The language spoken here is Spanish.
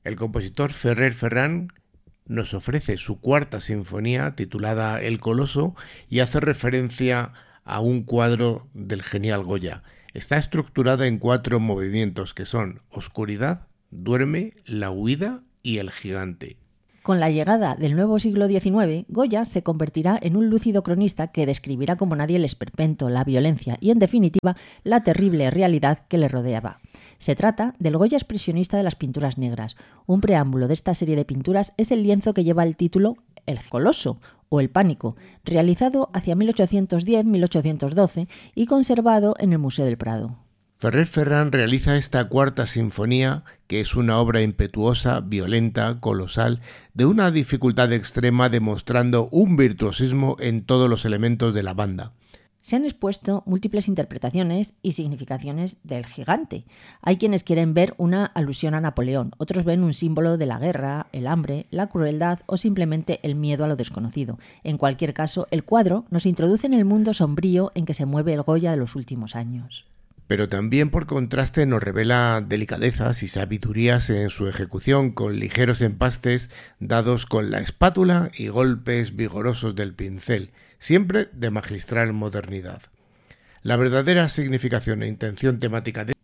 El compositor Ferrer Ferran nos ofrece su cuarta sinfonía titulada El Coloso y hace referencia a un cuadro del genial Goya. Está estructurada en 4 movimientos que son Oscuridad, Duerme, La huida y El gigante. Con la llegada del nuevo siglo XIX, Goya se convertirá en un lúcido cronista que describirá como nadie el esperpento, la violencia y, en definitiva, la terrible realidad que le rodeaba. Se trata del Goya expresionista de las pinturas negras. Un preámbulo de esta serie de pinturas es el lienzo que lleva el título El Coloso o El Pánico, realizado hacia 1810-1812 y conservado en el Museo del Prado. Ferrer Ferran realiza esta cuarta sinfonía, que es una obra impetuosa, violenta, colosal, de una dificultad extrema, demostrando un virtuosismo en todos los elementos de la banda. Se han expuesto múltiples interpretaciones y significaciones del gigante. Hay quienes quieren ver una alusión a Napoleón, otros ven un símbolo de la guerra, el hambre, la crueldad o simplemente el miedo a lo desconocido. En cualquier caso, el cuadro nos introduce en el mundo sombrío en que se mueve el Goya de los últimos años. Pero también, por contraste, nos revela delicadezas y sabidurías en su ejecución, con ligeros empastes dados con la espátula y golpes vigorosos del pincel, siempre de magistral modernidad. La verdadera significación e intención temática de